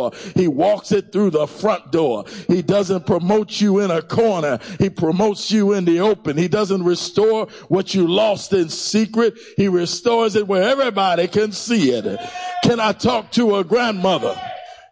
door. He walks it through the front door. He doesn't promote you in a corner. He promotes you in the open. He doesn't restore what you lost in secret. He restores it where everybody can see it. Can I talk to a grandmother